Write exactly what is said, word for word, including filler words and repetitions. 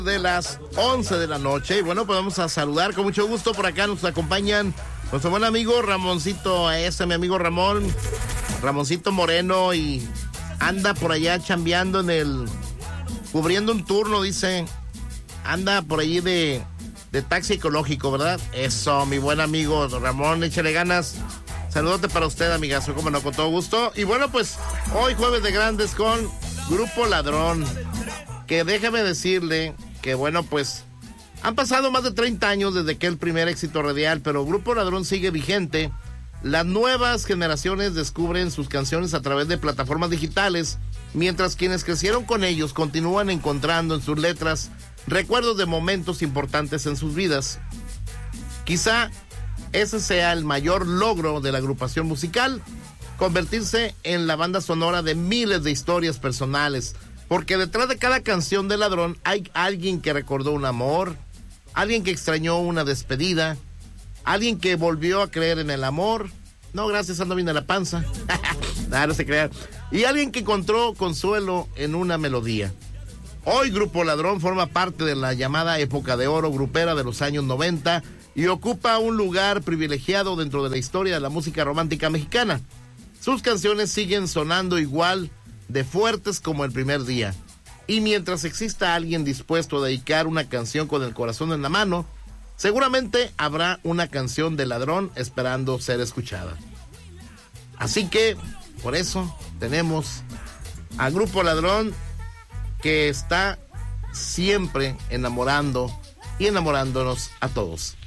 De las once de la noche. Y bueno, pues vamos a saludar con mucho gusto. Por acá nos acompañan nuestro buen amigo Ramoncito, ese mi amigo Ramón, Ramoncito Moreno, y anda por allá chambeando en el, cubriendo un turno, dice, anda por allí de, de taxi ecológico, ¿verdad? Eso, mi buen amigo Ramón, échale ganas. Saludote para usted, amigazo, como no, con todo gusto. Y bueno, pues hoy jueves de grandes con Grupo Ladrón, que déjame decirle que bueno, pues han pasado más de treinta años desde que el primer éxito radial, pero Grupo Ladrón sigue vigente. Las nuevas generaciones descubren sus canciones a través de plataformas digitales, mientras quienes crecieron con ellos continúan encontrando en sus letras recuerdos de momentos importantes en sus vidas. Quizá ese sea el mayor logro de la agrupación musical, convertirse en la banda sonora de miles de historias personales. Porque detrás de cada canción de Ladrón hay alguien que recordó un amor, alguien que extrañó una despedida, alguien que volvió a creer en el amor. No, gracias, ando bien de la panza. Nah, no se crean. Y alguien que encontró consuelo en una melodía. Hoy Grupo Ladrón forma parte de la llamada época de oro grupera de los años noventa y ocupa un lugar privilegiado dentro de la historia de la música romántica mexicana. Sus canciones siguen sonando igual de fuertes como el primer día. Y mientras exista alguien dispuesto a dedicar una canción con el corazón en la mano, seguramente habrá una canción de Ladrón esperando ser escuchada. Así que, por eso, tenemos a Grupo Ladrón, que está siempre enamorando y enamorándonos a todos.